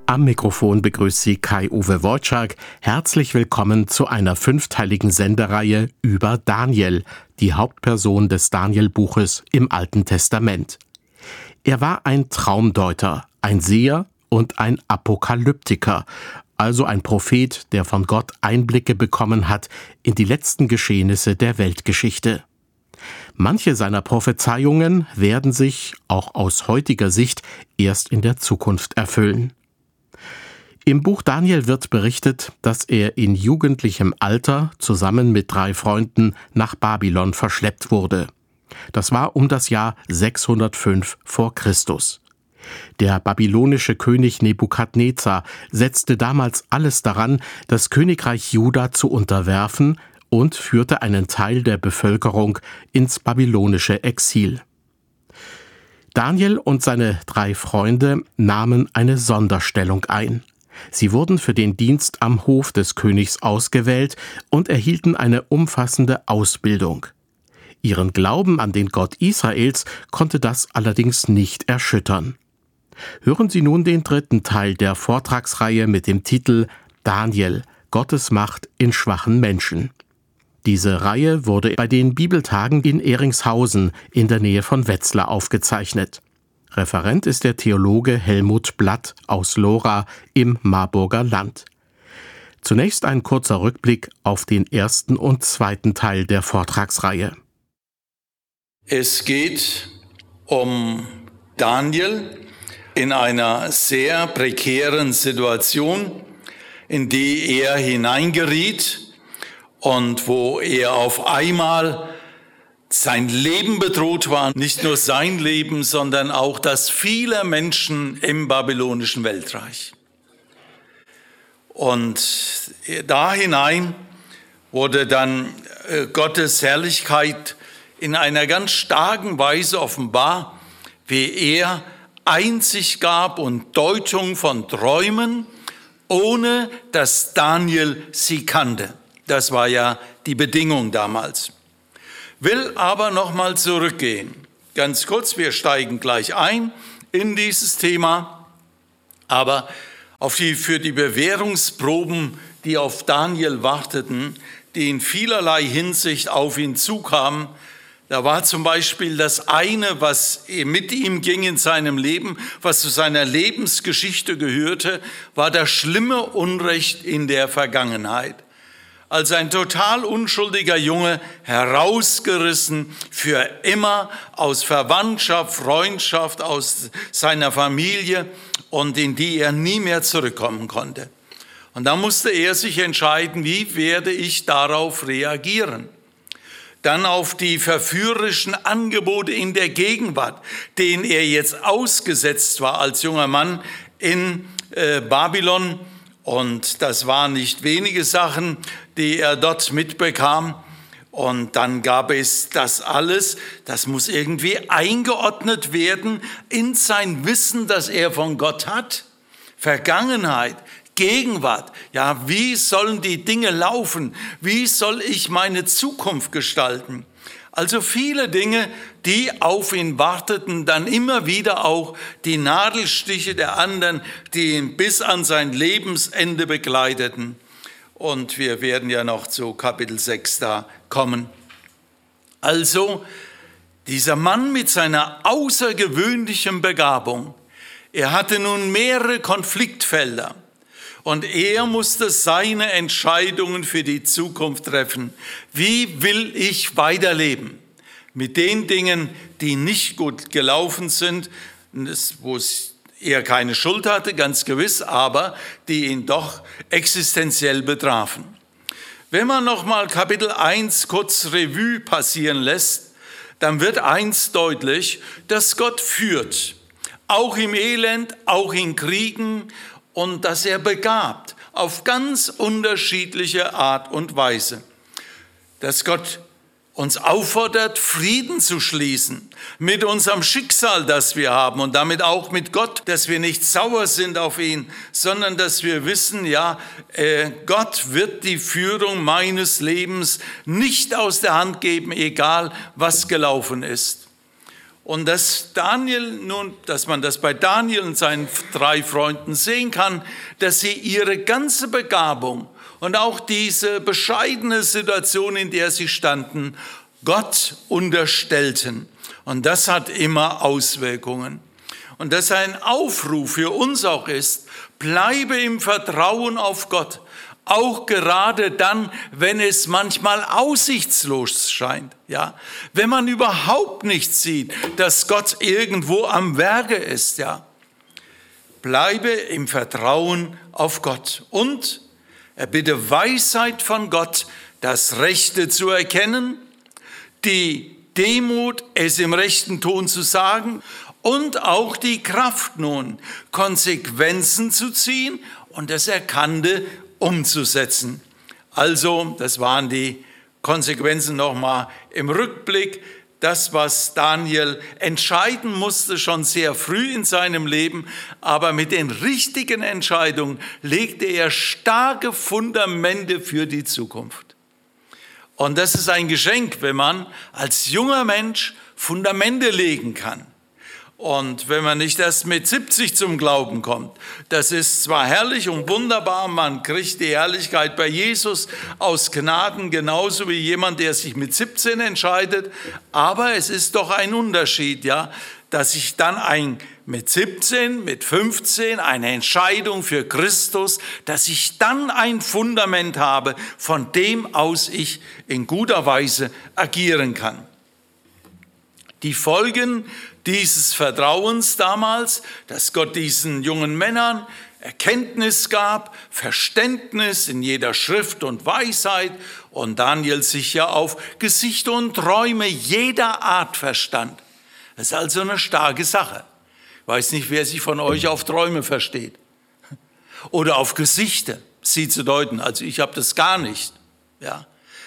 Am Mikrofon begrüßt Sie Kai-Uwe Wojczak. Herzlich willkommen zu einer 5-teiligen Sendereihe über Daniel, die Hauptperson des Daniel-Buches im Alten Testament. Er war ein Traumdeuter, ein Seher und ein Apokalyptiker, also ein Prophet, der von Gott Einblicke bekommen hat in die letzten Geschehnisse der Weltgeschichte. Manche seiner Prophezeiungen werden sich, auch aus heutiger Sicht, erst in der Zukunft erfüllen. Im Buch Daniel wird berichtet, dass er in jugendlichem Alter zusammen mit 3 Freunden nach Babylon verschleppt wurde. Das war um das Jahr 605 vor Christus. Der babylonische König Nebukadnezar setzte damals alles daran, das Königreich Juda zu unterwerfen und führte einen Teil der Bevölkerung ins babylonische Exil. Daniel und seine 3 Freunde nahmen eine Sonderstellung ein. Sie wurden für den Dienst am Hof des Königs ausgewählt und erhielten eine umfassende Ausbildung. Ihren Glauben an den Gott Israels konnte das allerdings nicht erschüttern. Hören Sie nun den 3. Teil der Vortragsreihe mit dem Titel Daniel, Gottes Macht in schwachen Menschen. Diese Reihe wurde bei den Bibeltagen in Ehringshausen in der Nähe von Wetzlar aufgezeichnet. Referent ist der Theologe Helmut Blatt aus Lora im Marburger Land. Zunächst ein kurzer Rückblick auf den 1. und 2. Teil der Vortragsreihe. Es geht um Daniel in einer sehr prekären Situation, in die er hineingeriet und wo er auf einmal sein Leben bedroht war, nicht nur sein Leben, sondern auch das vieler Menschen im babylonischen Weltreich. Und da hinein wurde dann Gottes Herrlichkeit in einer ganz starken Weise offenbar, wie er Einsicht gab und Deutung von Träumen, ohne dass Daniel sie kannte. Das war ja die Bedingung damals. Will aber nochmal zurückgehen. Ganz kurz, wir steigen gleich ein in dieses Thema, aber für die Bewährungsproben, die auf Daniel warteten, die in vielerlei Hinsicht auf ihn zukamen. Da war zum Beispiel das eine, was mit ihm ging in seinem Leben, was zu seiner Lebensgeschichte gehörte, war das schlimme Unrecht in der Vergangenheit. Als ein total unschuldiger Junge, herausgerissen für immer aus Verwandtschaft, Freundschaft, aus seiner Familie und in die er nie mehr zurückkommen konnte. Und da musste er sich entscheiden, wie werde ich darauf reagieren? Dann auf die verführerischen Angebote in der Gegenwart, denen er jetzt ausgesetzt war als junger Mann in Babylon. Und das waren nicht wenige Sachen, die er dort mitbekam. Und dann gab es das alles, das muss irgendwie eingeordnet werden in sein Wissen, das er von Gott hat. Vergangenheit, Gegenwart. Ja, wie sollen die Dinge laufen? Wie soll ich meine Zukunft gestalten? Also viele Dinge, die auf ihn warteten, dann immer wieder auch die Nadelstiche der anderen, die ihn bis an sein Lebensende begleiteten. Und wir werden ja noch zu Kapitel 6 da kommen. Also dieser Mann mit seiner außergewöhnlichen Begabung, er hatte nun mehrere Konfliktfelder. Und er musste seine Entscheidungen für die Zukunft treffen. Wie will ich weiterleben? Mit den Dingen, die nicht gut gelaufen sind, wo er keine Schuld hatte, ganz gewiss, aber die ihn doch existenziell betrafen. Wenn man nochmal Kapitel 1 kurz Revue passieren lässt, dann wird eins deutlich, dass Gott führt. Auch im Elend, auch in Kriegen, und dass er begabt auf ganz unterschiedliche Art und Weise. Dass Gott uns auffordert, Frieden zu schließen mit unserem Schicksal, das wir haben und damit auch mit Gott, dass wir nicht sauer sind auf ihn, sondern dass wir wissen, Gott wird die Führung meines Lebens nicht aus der Hand geben, egal was gelaufen ist. Und dass man das bei Daniel und seinen 3 Freunden sehen kann, dass sie ihre ganze Begabung und auch diese bescheidene Situation, in der sie standen, Gott unterstellten. Und das hat immer Auswirkungen. Und dass ein Aufruf für uns auch ist, bleibe im Vertrauen auf Gott, auch gerade dann, wenn es manchmal aussichtslos scheint. Ja? Wenn man überhaupt nicht sieht, dass Gott irgendwo am Werke ist. Ja? Bleibe im Vertrauen auf Gott und erbitte Weisheit von Gott, das Rechte zu erkennen, die Demut, es im rechten Ton zu sagen und auch die Kraft nun, Konsequenzen zu ziehen und das Erkannte umzusetzen. Also, das waren die Konsequenzen nochmal im Rückblick. Das, was Daniel entscheiden musste, schon sehr früh in seinem Leben, aber mit den richtigen Entscheidungen legte er starke Fundamente für die Zukunft. Und das ist ein Geschenk, wenn man als junger Mensch Fundamente legen kann. Und wenn man nicht erst mit 70 zum Glauben kommt, das ist zwar herrlich und wunderbar, man kriegt die Herrlichkeit bei Jesus aus Gnaden, genauso wie jemand, der sich mit 17 entscheidet, aber es ist doch ein Unterschied, ja, dass ich dann mit 17, mit 15 eine Entscheidung für Christus, dass ich dann ein Fundament habe, von dem aus ich in guter Weise agieren kann. Die Folgen dieses Vertrauens damals, dass Gott diesen jungen Männern Erkenntnis gab, Verständnis in jeder Schrift und Weisheit und Daniel sich ja auf Gesichter und Träume jeder Art verstand. Das ist also eine starke Sache. Ich weiß nicht, wer sich von euch auf Träume versteht oder auf Gesichter, sie zu deuten. Also ich habe das gar nicht, ja.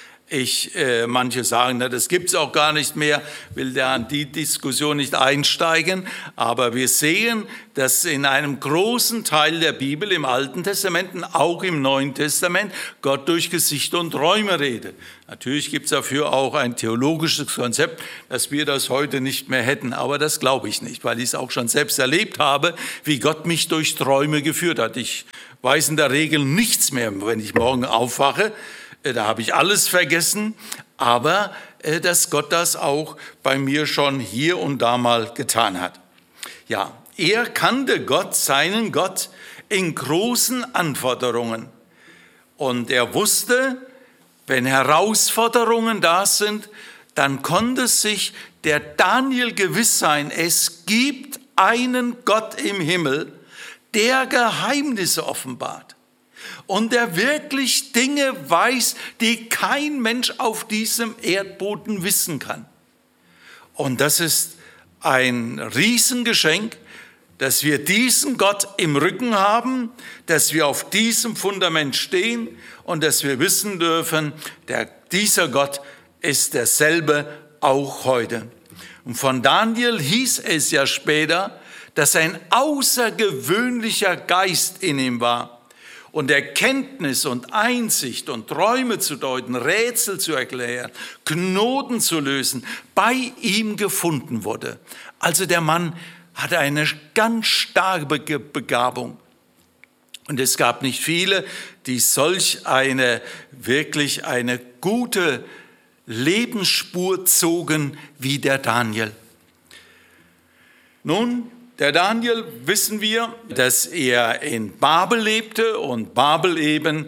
Manche sagen, das gibt es auch gar nicht mehr, will da in die Diskussion nicht einsteigen. Aber wir sehen, dass in einem großen Teil der Bibel, im Alten Testament und auch im Neuen Testament, Gott durch Gesichter und Träume redet. Natürlich gibt es dafür auch ein theologisches Konzept, dass wir das heute nicht mehr hätten. Aber das glaube ich nicht, weil ich es auch schon selbst erlebt habe, wie Gott mich durch Träume geführt hat. Ich weiß in der Regel nichts mehr, wenn ich morgen aufwache. Da habe ich alles vergessen, aber dass Gott das auch bei mir schon hier und da mal getan hat. Ja, er kannte Gott, seinen Gott, in großen Anforderungen. Und er wusste, wenn Herausforderungen da sind, dann konnte sich der Daniel gewiss sein, es gibt einen Gott im Himmel, der Geheimnisse offenbart. Und der wirklich Dinge weiß, die kein Mensch auf diesem Erdboden wissen kann. Und das ist ein Riesengeschenk, dass wir diesen Gott im Rücken haben, dass wir auf diesem Fundament stehen und dass wir wissen dürfen, dieser Gott ist derselbe auch heute. Und von Daniel hieß es ja später, dass ein außergewöhnlicher Geist in ihm war. Und Erkenntnis und Einsicht und Träume zu deuten, Rätsel zu erklären, Knoten zu lösen, bei ihm gefunden wurde. Also der Mann hatte eine ganz starke Begabung. Und es gab nicht viele, die wirklich eine gute Lebensspur zogen wie der Daniel. Nun, der Daniel, wissen wir, dass er in Babel lebte und Babel eben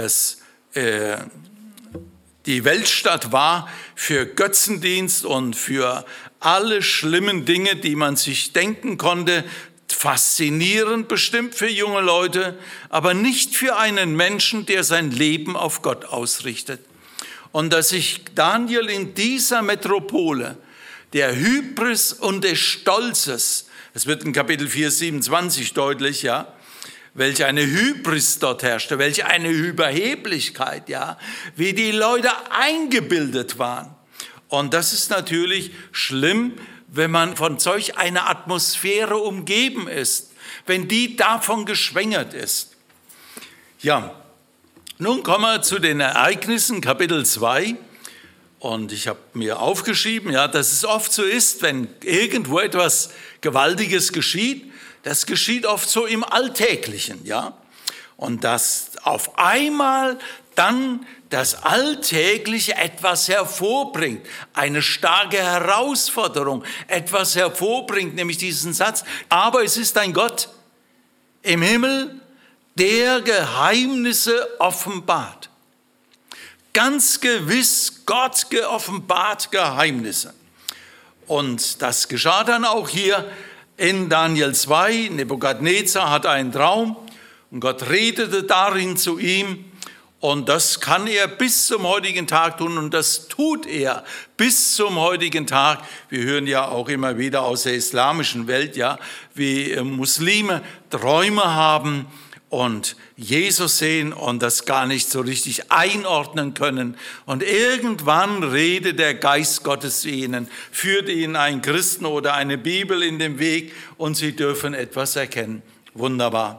die Weltstadt war für Götzendienst und für alle schlimmen Dinge, die man sich denken konnte. Faszinierend bestimmt für junge Leute, aber nicht für einen Menschen, der sein Leben auf Gott ausrichtet. Und dass sich Daniel in dieser Metropole der Hybris und des Stolzes, es wird in Kapitel 4, 27 deutlich, ja, welche eine Hybris dort herrschte, welche eine Überheblichkeit, ja, wie die Leute eingebildet waren. Und das ist natürlich schlimm, wenn man von solch einer Atmosphäre umgeben ist, wenn die davon geschwängert ist. Ja, nun kommen wir zu den Ereignissen, Kapitel 2. Und ich habe mir aufgeschrieben, ja, dass es oft so ist, wenn irgendwo etwas Gewaltiges geschieht, das geschieht oft so im Alltäglichen, ja. Und dass auf einmal dann das Alltägliche etwas hervorbringt, eine starke Herausforderung, etwas hervorbringt, nämlich diesen Satz, aber es ist ein Gott im Himmel, der Geheimnisse offenbart. Ganz gewiss, Gott geoffenbart Geheimnisse. Und das geschah dann auch hier in Daniel 2. Nebukadnezar hat einen Traum und Gott redete darin zu ihm. Und das kann er bis zum heutigen Tag tun und das tut er bis zum heutigen Tag. Wir hören ja auch immer wieder aus der islamischen Welt, ja, wie Muslime Träume haben und Jesus sehen und das gar nicht so richtig einordnen können. Und irgendwann redet der Geist Gottes zu ihnen, führt ihnen einen Christen oder eine Bibel in den Weg und sie dürfen etwas erkennen. Wunderbar.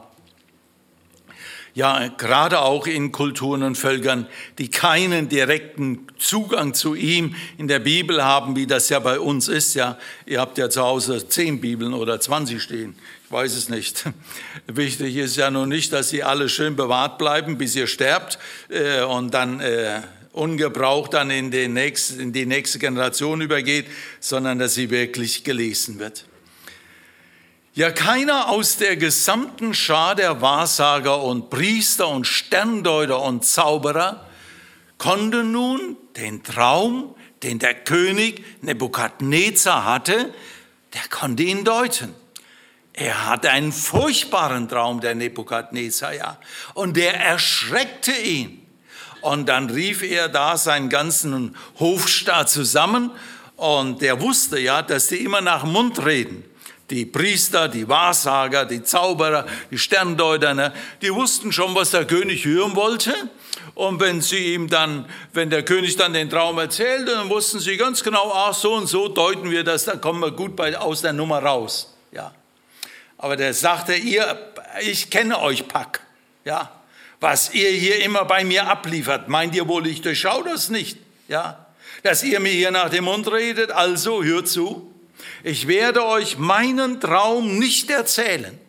Ja, gerade auch in Kulturen und Völkern, die keinen direkten Zugang zu ihm in der Bibel haben, wie das ja bei uns ist. Ja, ihr habt ja zu Hause 10 Bibeln oder 20 stehen. Ich weiß es nicht. Wichtig ist ja nun nicht, dass sie alle schön bewahrt bleiben, bis ihr sterbt und dann ungebraucht dann in die nächste Generation übergeht, sondern dass sie wirklich gelesen wird. Ja, keiner aus der gesamten Schar der Wahrsager und Priester und Sterndeuter und Zauberer konnte nun den Traum, den der König Nebukadnezar hatte, der konnte ihn deuten. Er hatte einen furchtbaren Traum, der Nebukadnezar, ja, und der erschreckte ihn. Und dann rief er da seinen ganzen Hofstaat zusammen und der wusste ja, dass die immer nach dem Mund reden. Die Priester, die Wahrsager, die Zauberer, die Sterndeuter, ne, die wussten schon, was der König hören wollte. Und wenn der König dann den Traum erzählte, dann wussten sie ganz genau, ach, so und so deuten wir das, da kommen wir gut aus der Nummer raus. Ja. Aber der sagte, ich kenne euch Pack, ja. Was ihr hier immer bei mir abliefert, meint ihr wohl, ich durchschaue das nicht, ja. Dass ihr mir hier nach dem Mund redet, also hört zu. Ich werde euch meinen Traum nicht erzählen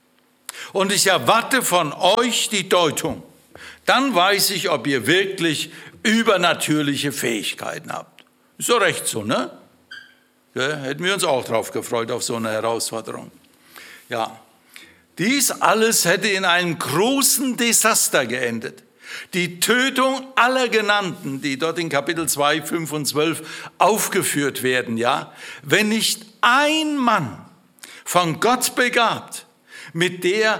und ich erwarte von euch die Deutung. Dann weiß ich, ob ihr wirklich übernatürliche Fähigkeiten habt. Ist doch recht so, ne? Ja, hätten wir uns auch drauf gefreut, auf so eine Herausforderung. Ja, dies alles hätte in einem großen Desaster geendet. Die Tötung aller Genannten, die dort in Kapitel 2, 5 und 12 aufgeführt werden, ja, wenn nicht ein Mann von Gott begabt, mit der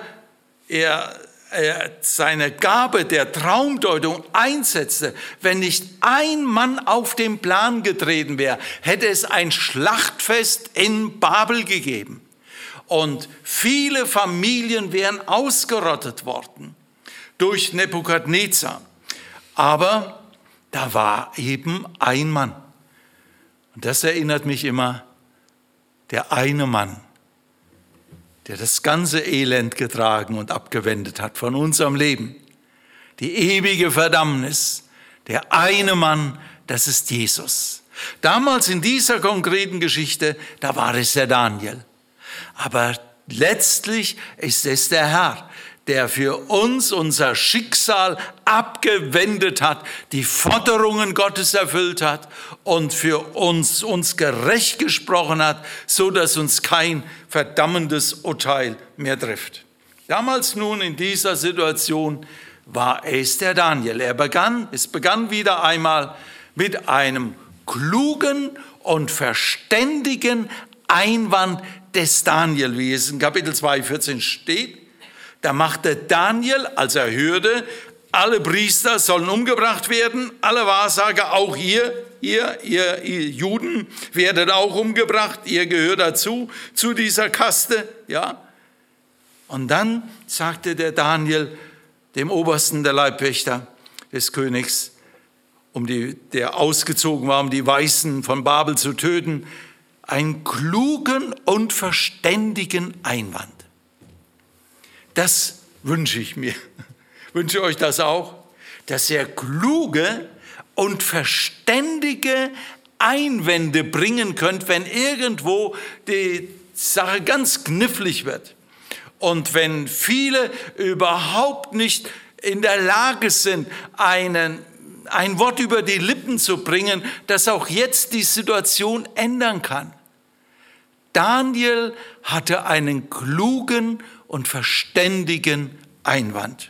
er seine Gabe der Traumdeutung einsetzte, wenn nicht ein Mann auf den Plan getreten wäre, hätte es ein Schlachtfest in Babel gegeben. Und viele Familien wären ausgerottet worden durch Nebukadnezar. Aber da war eben ein Mann. Und das erinnert mich immer, der eine Mann, der das ganze Elend getragen und abgewendet hat von unserem Leben. Die ewige Verdammnis, der eine Mann, das ist Jesus. Damals in dieser konkreten Geschichte, da war es der Daniel. Aber letztlich ist es der Herr, der für uns unser Schicksal abgewendet hat, die Forderungen Gottes erfüllt hat und für uns gerecht gesprochen hat, so dass uns kein verdammendes Urteil mehr trifft. Damals nun in dieser Situation war es der Daniel. Es begann wieder einmal mit einem klugen und verständigen Einwand des Daniel, wie es in Kapitel 2, 14 steht. Da machte Daniel, als er hörte, alle Priester sollen umgebracht werden, alle Wahrsager, auch ihr Juden werdet auch umgebracht, ihr gehört dazu, zu dieser Kaste, ja. Und dann sagte der Daniel dem Obersten der Leibwächter des Königs, der ausgezogen war, um die Weisen von Babel zu töten, einen klugen und verständigen Einwand. Das wünsche ich mir. Wünsche euch das auch, dass er kluge und verständige Einwände bringen könnt, wenn irgendwo die Sache ganz knifflig wird. Und wenn viele überhaupt nicht in der Lage sind, ein Wort über die Lippen zu bringen, das auch jetzt die Situation ändern kann. Daniel hatte einen klugen und verständigen Einwand.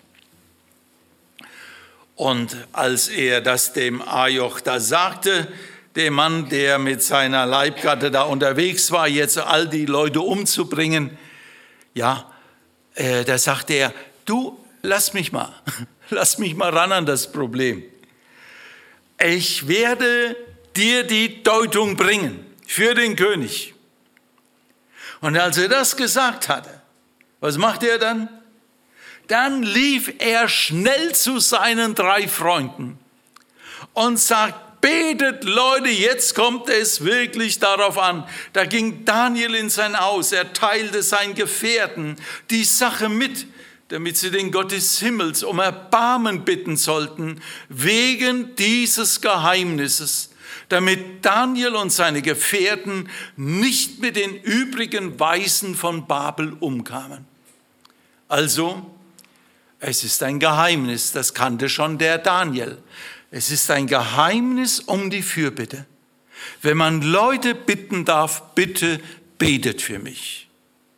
Und als er das dem Arioch da sagte, dem Mann, der mit seiner Leibgatte da unterwegs war, jetzt all die Leute umzubringen, ja, da sagte er, du, lass mich mal ran an das Problem. Ich werde dir die Deutung bringen für den König. Und als er das gesagt hatte, was macht er dann? Dann lief er schnell zu seinen 3 Freunden und sagt, betet Leute, jetzt kommt es wirklich darauf an. Da ging Daniel in sein Haus, er teilte seinen Gefährten die Sache mit, damit sie den Gott des Himmels um Erbarmen bitten sollten, wegen dieses Geheimnisses, damit Daniel und seine Gefährten nicht mit den übrigen Weisen von Babel umkamen. Also, es ist ein Geheimnis, das kannte schon der Daniel. Es ist ein Geheimnis um die Fürbitte. Wenn man Leute bitten darf, bitte betet für mich.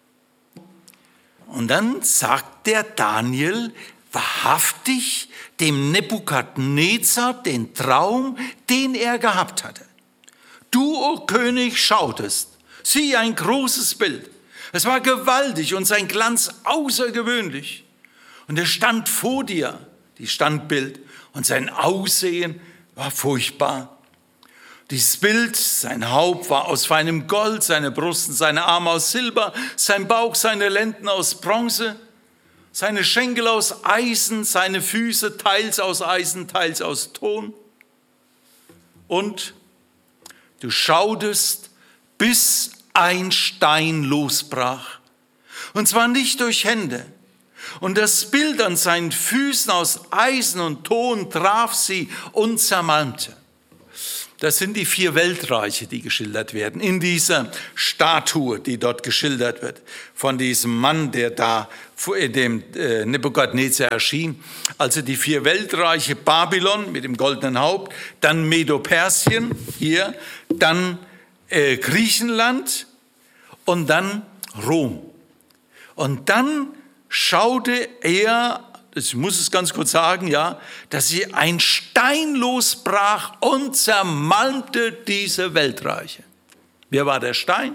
Und dann sagt der Daniel wahrhaftig dem Nebukadnezar den Traum, den er gehabt hatte. Du, o König, schautest, sieh ein großes Bild. Es war gewaltig und sein Glanz außergewöhnlich. Und er stand vor dir, die Standbild, und sein Aussehen war furchtbar. Dieses Bild, sein Haupt war aus feinem Gold, seine Brust und seine Arme aus Silber, sein Bauch, seine Lenden aus Bronze, seine Schenkel aus Eisen, seine Füße teils aus Eisen, teils aus Ton. Und du schautest, bis ein Stein losbrach, und zwar nicht durch Hände. Und das Bild an seinen Füßen aus Eisen und Ton traf sie und zermalmte. Das sind die 4 Weltreiche, die geschildert werden, in dieser Statue, die dort geschildert wird, von diesem Mann, der da vor dem Nebukadnezar erschien. Also die 4 Weltreiche, Babylon mit dem goldenen Haupt, dann Medo-Persien hier, dann Griechenland und dann Rom. Und dann schaute er, ich muss es ganz kurz sagen, ja, dass sie ein Stein losbrach und zermalmte diese Weltreiche. Wer war der Stein?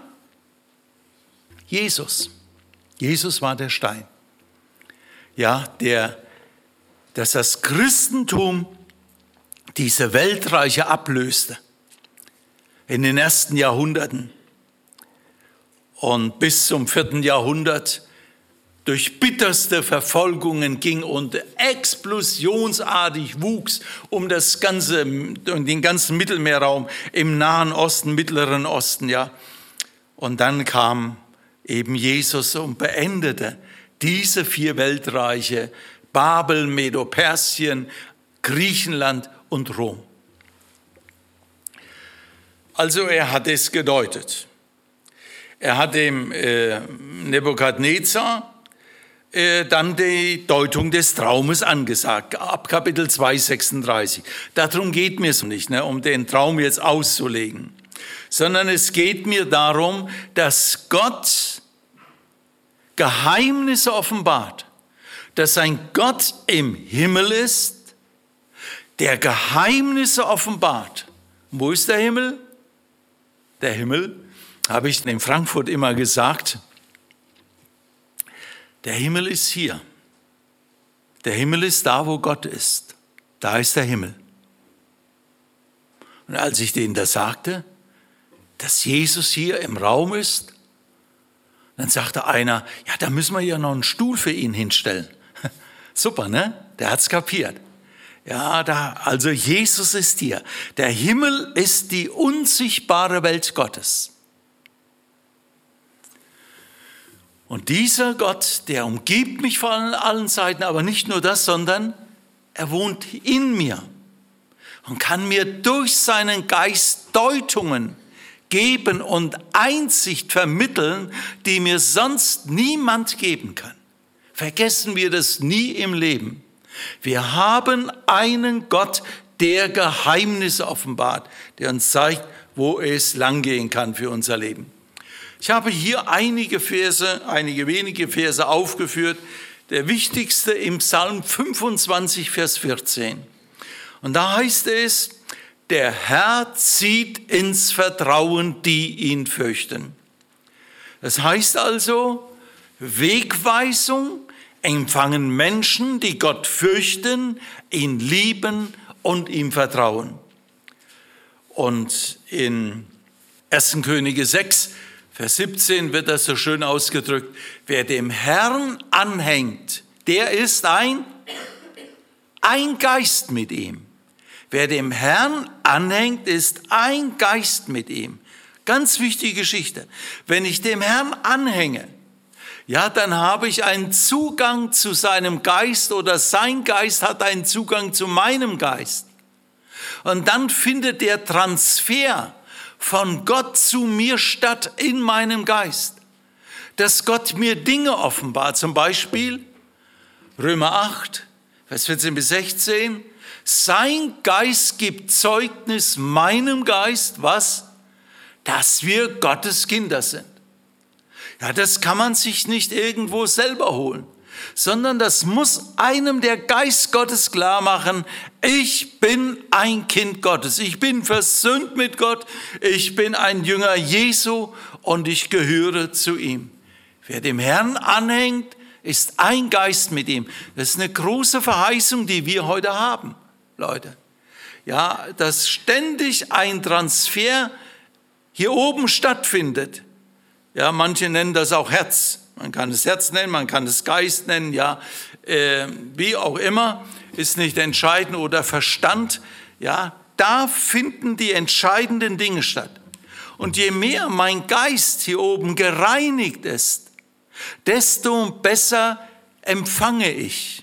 Jesus. Jesus war der Stein. Ja, dass das Christentum diese Weltreiche ablöste in den ersten Jahrhunderten und bis zum 4. Jahrhundert durch bitterste Verfolgungen ging und explosionsartig wuchs um den ganzen Mittelmeerraum im Nahen Osten, Mittleren Osten, ja. Und dann kam eben Jesus und beendete diese 4 Weltreiche, Babel, Medo-Persien, Griechenland und Rom. Also er hat es gedeutet. Er hat dem Nebukadnezar dann die Deutung des Traumes angesagt, ab Kapitel 2, 36. Darum geht mir es nicht, um den Traum jetzt auszulegen, sondern es geht mir darum, dass Gott Geheimnisse offenbart, dass ein Gott im Himmel ist, der Geheimnisse offenbart. Wo ist der Himmel? Der Himmel, habe ich in Frankfurt immer gesagt, der Himmel ist hier. Der Himmel ist da, wo Gott ist. Da ist der Himmel. Und als ich denen das sagte, dass Jesus hier im Raum ist, dann sagte einer, ja, da müssen wir ja noch einen Stuhl für ihn hinstellen. Super, ne? Der hat's kapiert. Ja, also Jesus ist hier. Der Himmel ist die unsichtbare Welt Gottes. Und dieser Gott, der umgibt mich von allen Seiten, aber nicht nur das, sondern er wohnt in mir. und kann mir durch seinen Geist Deutungen geben und Einsicht vermitteln, die mir sonst niemand geben kann. Vergessen wir das nie im Leben. Wir haben einen Gott, der Geheimnisse offenbart, der uns zeigt, wo es langgehen kann für unser Leben. Ich habe hier einige wenige Verse aufgeführt. Der wichtigste im Psalm 25, Vers 14. Und da heißt es, der Herr zieht ins Vertrauen, die ihn fürchten. Das heißt also, Wegweisung empfangen Menschen, die Gott fürchten, ihn lieben und ihm vertrauen. Und in 1. Könige 6, Vers 17 wird das so schön ausgedrückt. Wer dem Herrn anhängt, der ist ein Geist mit ihm. Wer dem Herrn anhängt, ist ein Geist mit ihm. Ganz wichtige Geschichte. Wenn ich dem Herrn anhänge, ja, dann habe ich einen Zugang zu seinem Geist oder sein Geist hat einen Zugang zu meinem Geist. Und dann findet der Transfer von Gott zu mir statt in meinem Geist. Dass Gott mir Dinge offenbart, zum Beispiel Römer 8, Vers 14 bis 16. Sein Geist gibt Zeugnis meinem Geist, was? Dass wir Gottes Kinder sind. Ja, das kann man sich nicht irgendwo selber holen, sondern das muss einem der Geist Gottes klar machen, ich bin ein Kind Gottes, ich bin versöhnt mit Gott, ich bin ein Jünger Jesu und ich gehöre zu ihm. Wer dem Herrn anhängt, ist ein Geist mit ihm. Das ist eine große Verheißung, die wir heute haben, Leute. Ja, dass ständig ein Transfer hier oben stattfindet. Ja, manche nennen das auch Herz. Man kann es Herz nennen, man kann es Geist nennen, ja, wie auch immer, ist nicht entscheidend oder Verstand. Ja, da finden die entscheidenden Dinge statt. Und je mehr mein Geist hier oben gereinigt ist, desto besser empfange ich.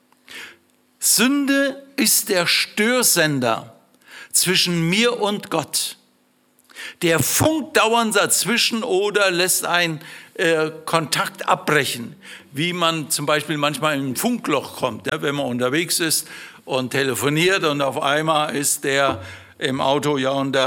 Sünde ist der Störsender zwischen mir und Gott. Der funkt dauernd dazwischen oder lässt einen Kontakt abbrechen, wie man zum Beispiel manchmal in ein Funkloch kommt, ja, wenn man unterwegs ist und telefoniert und auf einmal ist der im Auto, ja, und